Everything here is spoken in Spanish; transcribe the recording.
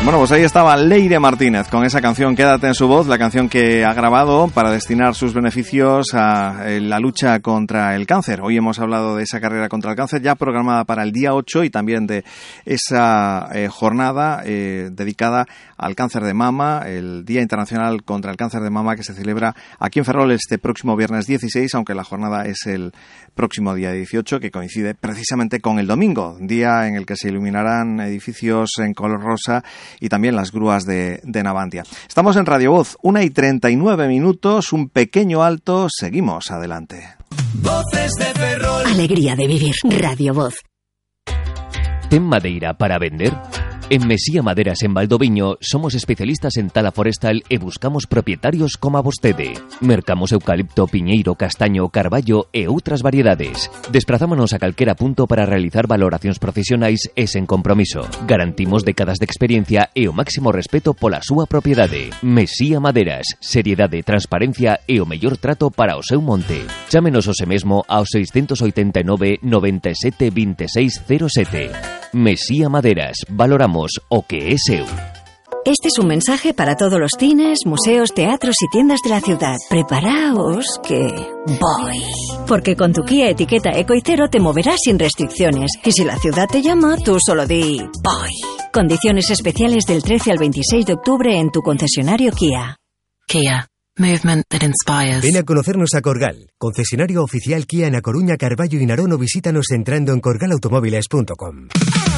Bueno, pues ahí estaba Leire Martínez con esa canción Quédate en su voz, la canción que ha grabado para destinar sus beneficios a la lucha contra el cáncer. Hoy hemos hablado de esa carrera contra el cáncer ya programada para el día 8 y también de esa jornada dedicada al cáncer de mama, el Día Internacional contra el Cáncer de Mama, que se celebra aquí en Ferrol este próximo viernes 16, aunque la jornada es el próximo día 18, que coincide precisamente con el domingo, día en el que se iluminarán edificios en color rosa y también las grúas de Navantia. Estamos en Radio Voz, 1:39, un pequeño alto, seguimos adelante. Voces de Ferrol. Alegría de vivir. Radio Voz. ¿Ten madeira para vender? En Mesía Maderas en Valdoviño somos especialistas en tala forestal e buscamos propietarios como a vostede. Mercamos eucalipto, piñeiro, castaño, carballo e outras variedades. Desprazámonos a calquera punto para realizar valoracións profesionais e sen compromiso. Garantimos décadas de experiencia e o máximo respeto pola súa propiedade. Mesía Maderas, seriedade, transparencia e o mellor trato para o seu monte. Chámenos hoxe mesmo ao 689 97 26 07. Mesía Maderas, valoramos o que es seu. Este es un mensaje para todos los cines, museos, teatros y tiendas de la ciudad. Preparaos que voy. Porque con tu Kia etiqueta Eco y Cero te moverás sin restricciones. Y si la ciudad te llama, tú solo di voy. Condiciones especiales del 13 al 26 de octubre en tu concesionario Kia. Kia. Movement that inspires. Ven a conocernos a Corgal, concesionario oficial Kia en A Coruña, Carballo y Narón, o visítanos entrando en corgalautomóviles.com.